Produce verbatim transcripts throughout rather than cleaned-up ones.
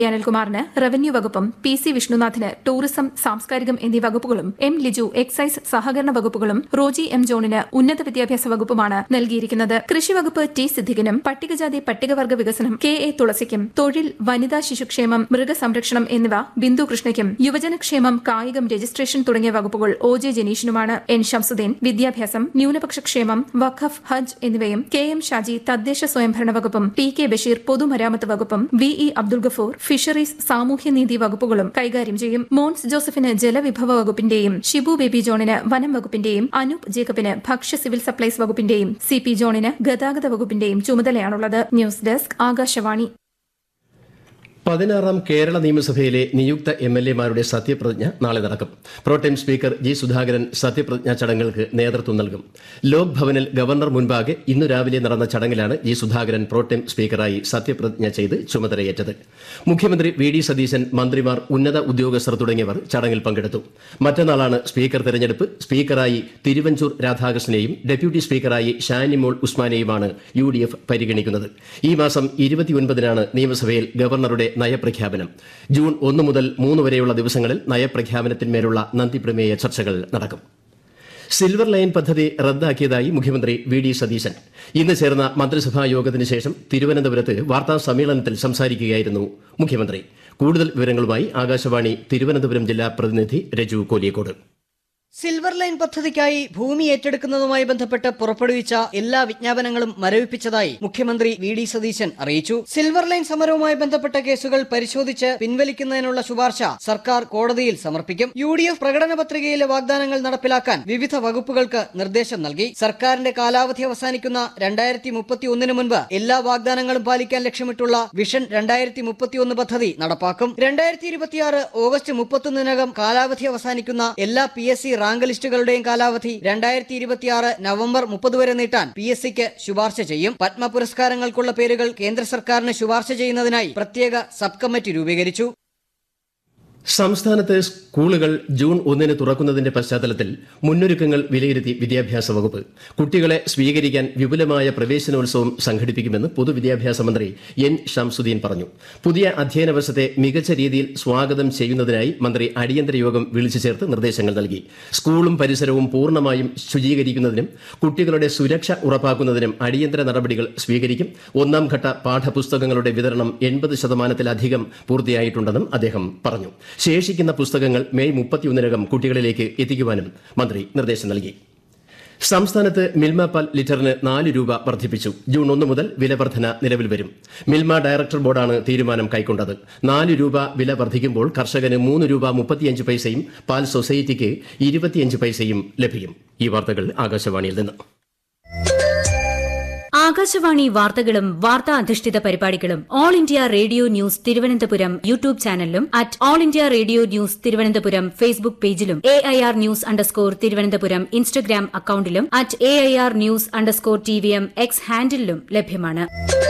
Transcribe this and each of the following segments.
അനിൽകുമാറിന് revenue വകുപ്പും P C വിഷ്ണുനാഥിന് tourism സാംസ്കാരികം എന്നീ വകുപ്പുകളും എം ലിജു എക്സൈസ് സഹകരണ വകുപ്പുകളും റോജി എം ജോണിന് ഉന്നത വിദ്യാഭ്യാസ വകുപ്പുമാണ് നൽകിയിരിക്കുന്നത്. കൃഷി വകുപ്പ് ടി സിദ്ദിഖിനും പട്ടികജാതി പട്ടികവർഗ വികസനം കെ എ തുളസിക്കും, തൊഴിൽ വനിതാ ശിശുക്ഷേമം മൃഗസംരക്ഷണം എന്നിവ ബിന്ദു കൃഷ്ണയ്ക്കും, യുവജനക്ഷേമം കായികം രജിസ്ട്രേഷൻ തുടങ്ങിയ വകുപ്പുകൾ ഒ ജെ ജനീഷിനുമാണ്. എൻ ഷംസുദ്ദീൻ വിദ്യാഭ്യാസം, ന്യൂനപക്ഷ ക്ഷേമം, വഖഫ്, ഹജ്ജ് എന്നിവയും, കെ എം ഷാജി തദ്ദേശ സ്വയംഭരണ വകുപ്പും, ടി കെ ബഷീർ പൊതുമരാമത്ത് വകുപ്പും, V E Abdul Gafoor fisheries സാമൂഹ്യനീതി വകുപ്പുകളും കൈകാര്യം ചെയ്യും. മോൻസ് ജോസഫിന് ജലവിഭവ വകുപ്പിന്റെയും, ഷിബു ബേബി ജോണിന് വനം വകുപ്പിന്റെയും, അനൂപ് ജേക്കബിന് ഭക്ഷ്യ സിവിൽ സപ്ലൈസ് വകുപ്പിന്റെയും, സി പി ജോണിന് ഗതാഗത വകുപ്പിന്റെയും ചുമതലയാണുള്ളത്. News desk Akashvani. പതിനാറാം കേരള നിയമസഭയിലെ നിയുക്ത എം എൽ എമാരുടെ സത്യപ്രതിജ്ഞ നാളെ നടക്കും. പ്രോടേം സ്പീക്കർ ജി സുധാകരൻ സത്യപ്രതിജ്ഞാ ചടങ്ങുകൾക്ക് നേതൃത്വം നൽകും. ലോക് ഭവനിൽ ഗവർണർ മുൻപാകെ ഇന്നു രാവിലെ നടന്ന ചടങ്ങിലാണ് ജി സുധാകരൻ പ്രോടേം സ്പീക്കറായി സത്യപ്രതിജ്ഞ ചെയ്ത് ചുമതലയേറ്റത്. മുഖ്യമന്ത്രി വി ഡി സതീശൻ, മന്ത്രിമാർ, ഉന്നത ഉദ്യോഗസ്ഥർ തുടങ്ങിയവർ ചടങ്ങിൽ പങ്കെടുത്തു. മറ്റന്നാളാണ് സ്പീക്കർ തെരഞ്ഞെടുപ്പ്. സ്പീക്കറായി Thiruvanchoor രാധാകൃഷ്ണനെയും deputy സ്പീക്കറായി Shanimol ഉസ്മാനെയുമാണ് U D F പരിഗണിക്കുന്നത്. ഈ മാസം ഇരുപത്തിയൊൻപതിനാണ് നിയമസഭയിൽ ഗവർണറുടെ നയപ്രഖ്യാപനം. ജൂൺ ഒന്ന് മുതൽ മൂന്ന് വരെയുള്ള ദിവസങ്ങളിൽ നയപ്രഖ്യാപനത്തിന്മേലുള്ള നന്ദിപ്രമേയ ചർച്ചകൾ നടക്കും. സിൽവർ ലൈൻ പദ്ധതി റദ്ദാക്കിയതായി മുഖ്യമന്ത്രി വി ഡി സതീശൻ ഇന്ന് ചേർന്ന മന്ത്രിസഭാ യോഗത്തിന് ശേഷം തിരുവനന്തപുരത്ത് വാർത്താ സമ്മേളനത്തിൽ സംസാരിക്കുകയായിരുന്നു മുഖ്യമന്ത്രി. കൂടുതൽ വിവരങ്ങളുമായി ആകാശവാണി തിരുവനന്തപുരം ജില്ലാ പ്രതിനിധി രജു കോലിയക്കോട്. സിൽവർ ലൈൻ പദ്ധതിക്കായി ഭൂമി ഏറ്റെടുക്കുന്നതുമായി ബന്ധപ്പെട്ട് പുറപ്പെടുവിച്ച എല്ലാ വിജ്ഞാപനങ്ങളും മരവിപ്പിച്ചതായി മുഖ്യമന്ത്രി വി ഡി സതീശൻ അറിയിച്ചു. സിൽവർ ലൈൻ സമരവുമായി ബന്ധപ്പെട്ട കേസുകൾ പരിശോധിച്ച് പിൻവലിക്കുന്നതിനുള്ള ശുപാർശ സർക്കാർ കോടതിയിൽ സമർപ്പിക്കും. യു ഡി എഫ് പ്രകടന പത്രികയിലെ വാഗ്ദാനങ്ങൾ നടപ്പിലാക്കാൻ വിവിധ വകുപ്പുകൾക്ക് നിർദ്ദേശം നൽകി. സർക്കാരിന്റെ കാലാവധി അവസാനിക്കുന്ന രണ്ടായിരത്തി മുപ്പത്തി ഒന്നിന് മുൻപ് എല്ലാ വാഗ്ദാനങ്ങളും പാലിക്കാൻ ലക്ഷ്യമിട്ടുള്ള വിഷൻ രണ്ടായിരത്തി മുപ്പത്തിയൊന്ന് പദ്ധതി നടപ്പാക്കും. രണ്ടായിരത്തി ഇരുപത്തിയാറ് ഓഗസ്റ്റ് മുപ്പത്തൊന്നിനകം കാലാവധി അവസാനിക്കുന്ന എല്ലാ പി എസ് സി റാങ്ക് ലിസ്റ്റുകളുടെയും കാലാവധി രണ്ടായിരത്തി ഇരുപത്തിയാറ് നവംബർ മുപ്പത് വരെ നീട്ടാൻ പി എസ് സിക്ക് ശുപാർശ ചെയ്യും. പത്മ പുരസ്കാരങ്ങൾക്കുള്ള പേരുകൾ കേന്ദ്ര സർക്കാരിന് ശുപാർശ ചെയ്യുന്നതിനായി പ്രത്യേക സബ് കമ്മിറ്റി രൂപീകരിച്ചു. സംസ്ഥാനത്ത് സ്കൂളുകൾ ജൂൺ ഒന്നിന് തുറക്കുന്നതിന്റെ പശ്ചാത്തലത്തിൽ മുന്നൊരുക്കങ്ങൾ വിലയിരുത്തി വിദ്യാഭ്യാസ വകുപ്പ്. കുട്ടികളെ സ്വീകരിക്കാൻ വിപുലമായ പ്രവേശനോത്സവം സംഘടിപ്പിക്കുമെന്ന് പൊതുവിദ്യാഭ്യാസ മന്ത്രി എൻ ഷംസുദ്ദീൻ പറഞ്ഞു. പുതിയ അധ്യയന വർഷത്തെ മികച്ച രീതിയിൽ സ്വാഗതം ചെയ്യുന്നതിനായി മന്ത്രി അടിയന്തര യോഗം വിളിച്ചു ചേർത്ത് നിർദ്ദേശങ്ങൾ നൽകി. സ്കൂളും പരിസരവും പൂർണ്ണമായും ശുചീകരിക്കുന്നതിനും കുട്ടികളുടെ സുരക്ഷ ഉറപ്പാക്കുന്നതിനും അടിയന്തര നടപടികൾ സ്വീകരിക്കും. ഒന്നാം ഘട്ട പാഠപുസ്തകങ്ങളുടെ വിതരണം എൺപത് ശതമാനത്തിലധികം പൂർത്തിയായിട്ടുണ്ടെന്നും അദ്ദേഹം പറഞ്ഞു. ശേഷിക്കുന്ന പുസ്തകങ്ങൾ മെയ് മുപ്പത്തിയൊന്നിനകം കുട്ടികളിലേക്ക് എത്തിക്കുവാനും മന്ത്രി നിർദ്ദേശം നൽകി. സംസ്ഥാനത്ത് മിൽമ പാൽ ലിറ്ററിന് നാല് രൂപ വർദ്ധിപ്പിച്ചു. ജൂൺ ഒന്ന് മുതൽ വില വർധന നിലവിൽ വരും. മിൽമ ഡയറക്ടർ ബോർഡാണ് തീരുമാനം കൈക്കൊണ്ടത്. നാല് രൂപ വില വർദ്ധിക്കുമ്പോൾ കർഷകന് മൂന്ന് രൂപ മുപ്പത്തിയഞ്ച് പൈസയും പാൽ സൊസൈറ്റിക്ക് ഇരുപത്തിയഞ്ച് പൈസയും ലഭിക്കും. ഈ വാർത്തകൾ ആകാശവാണിയിൽ നിന്ന്. ആകാശവാണി വാർത്തകളും വാർത്താ അധിഷ്ഠിത പരിപാടികളും all India radio news Thiruvananthapuram YouTube ചാനലിലും at all India radio news Thiruvananthapuram Facebook പേജിലും A I R news underscore Thiruvananthapuram Instagram അക്കൌണ്ടിലും at A I R news underscore T V M X ഹാൻഡിലും ലഭ്യമാണ്.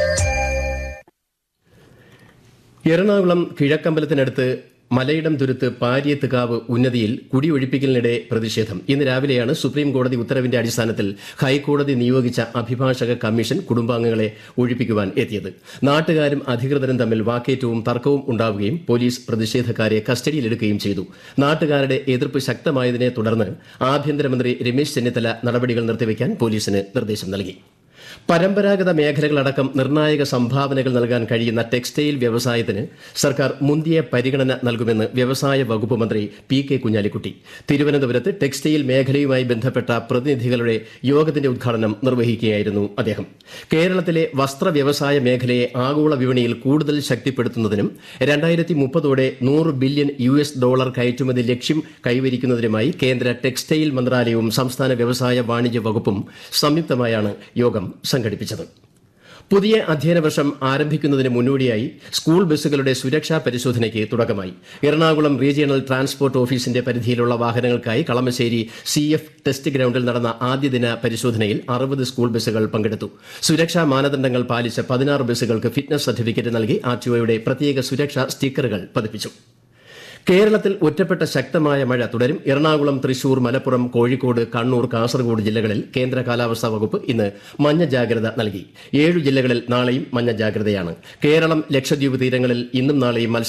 എറണാകുളം കിഴക്കമ്പലത്തിനടുത്ത് മലയിടം തുരുത്ത് പാരിയത്തുകാവ് ഉന്നതിയിൽ കുടിയൊഴിപ്പിക്കലിനിടെ പ്രതിഷേധം. ഇന്ന് രാവിലെയാണ് സുപ്രീം കോടതി ഉത്തരവിന്റെ അടിസ്ഥാനത്തിൽ ഹൈക്കോടതി നിയോഗിച്ച അഭിഭാഷക കമ്മീഷൻ കുടുംബാംഗങ്ങളെ ഒഴിപ്പിക്കുവാൻ എത്തിയത്. നാട്ടുകാരും അധികൃതരും തമ്മിൽ വാക്കേറ്റവും തർക്കവും ഉണ്ടാവുകയും പോലീസ് പ്രതിഷേധക്കാരെ കസ്റ്റഡിയിലെടുക്കുകയും ചെയ്തു. നാട്ടുകാരുടെ എതിർപ്പ് ശക്തമായതിനെ തുടർന്ന് ആഭ്യന്തരമന്ത്രി രമേശ് ചെന്നിത്തല നടപടികൾ നിർത്തിവെക്കാൻ പോലീസിന് നിർദ്ദേശം നൽകി. പരമ്പരാഗത മേഖലകളടക്കം നിർണായക സംഭാവനകൾ നൽകാൻ കഴിയുന്ന ടെക്സ്റ്റൈൽ വ്യവസായത്തിന് സർക്കാർ മുന്തിയ പരിഗണന നൽകുമെന്ന് വ്യവസായ വകുപ്പ് മന്ത്രി പി കെ കുഞ്ഞാലിക്കുട്ടി തിരുവനന്തപുരത്ത് ടെക്സ്റ്റൈൽ മേഖലയുമായി ബന്ധപ്പെട്ട പ്രതിനിധികളുടെ യോഗത്തിന്റെ ഉദ്ഘാടനം നിർവഹിക്കുകയായിരുന്നു അദ്ദേഹം. കേരളത്തിലെ വസ്ത്ര വ്യവസായ മേഖലയെ ആഗോള വിപണിയിൽ കൂടുതൽ ശക്തിപ്പെടുത്തുന്നതിനും രണ്ടായിരത്തി മുപ്പതോടെ നൂറ് ബില്യൺ യു എസ് ഡോളർ കയറ്റുമതി ലക്ഷ്യം കൈവരിക്കുന്നതിനുമായി കേന്ദ്ര ടെക്സ്റ്റൈൽ മന്ത്രാലയവും സംസ്ഥാന വ്യവസായ വാണിജ്യ വകുപ്പും സംയുക്തമായാണ് യോഗം സംഘടിപ്പിച്ചത്. പുതിയ അധ്യയന വർഷം ആരംഭിക്കുന്നതിന് മുന്നോടിയായി സ്കൂൾ ബസ്സുകളുടെ സുരക്ഷാ പരിശോധനയ്ക്ക് തുടക്കമായി. എറണാകുളം റീജിയണൽ ട്രാൻസ്പോർട്ട് ഓഫീസിന്റെ പരിധിയിലുള്ള വാഹനങ്ങൾക്കായി കളമശ്ശേരി സി എഫ് ടെസ്റ്റ് ഗ്രൌണ്ടിൽ നടന്ന ആദ്യദിന പരിശോധനയിൽ അറുപത് സ്കൂൾ ബസ്സുകൾ പങ്കെടുത്തു. സുരക്ഷാ മാനദണ്ഡങ്ങൾ പാലിച്ച പതിനാറ് ബസ്സുകൾക്ക് ഫിറ്റ്നസ് സർട്ടിഫിക്കറ്റ് നൽകി ആർ ടി ഒയുടെ പ്രത്യേക സുരക്ഷാ സ്റ്റിക്കറുകൾ പതിപ്പിച്ചു. കേരളത്തിൽ ഒറ്റപ്പെട്ട ശക്തമായ മഴ തുടരും. എറണാകുളം, തൃശൂർ, മലപ്പുറം, കോഴിക്കോട്, കണ്ണൂർ, കാസർഗോഡ് ജില്ലകളിൽ കേന്ദ്ര കാലാവസ്ഥാ വകുപ്പ് ഇന്ന് മഞ്ഞ ജാഗ്രത നൽകി. ഏഴു ജില്ലകളിൽ നാളെയും മഞ്ഞ ജാഗ്രതയാണ്. കേരളം, ലക്ഷദ്വീപ് തീരങ്ങളിൽ ഇന്നും നാളെയും